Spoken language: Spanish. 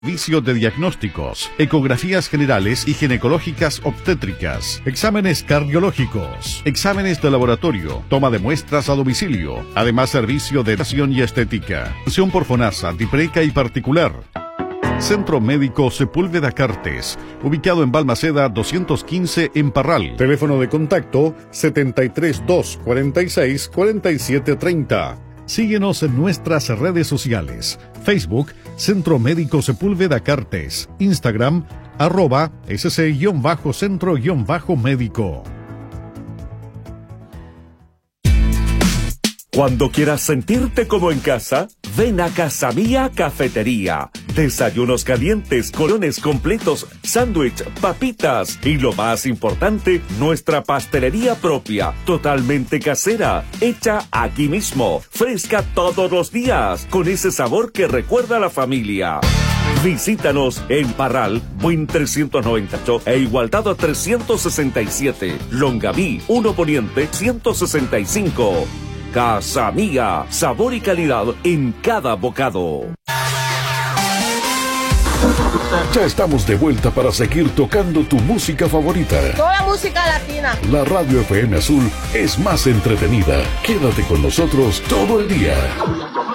Servicio de diagnósticos, ecografías generales y ginecológicas obstétricas, exámenes cardiológicos, exámenes de laboratorio, toma de muestras a domicilio, además servicio de natación y estética, atención por FONASA, DIPRECA y particular. Centro Médico Sepúlveda Cartes, ubicado en Balmaceda 215 en Parral. Teléfono de contacto 73 246 4730. Síguenos en nuestras redes sociales. Facebook, Centro Médico Sepúlveda Cartes. Instagram, @sc-centro-médico. Cuando quieras sentirte como en casa, ven a Casa Mía Cafetería. Desayunos calientes, colones completos, sándwich, papitas y lo más importante, nuestra pastelería propia, totalmente casera, hecha aquí mismo, fresca todos los días, con ese sabor que recuerda a la familia. Visítanos en Parral, Buin 398 e Igualdad 367, Longaví 1 Poniente 165. Casa Mía, sabor y calidad en cada bocado. Ya estamos de vuelta para seguir tocando tu música favorita. Toda música latina. La Radio FM Azul es más entretenida. Quédate con nosotros todo el día.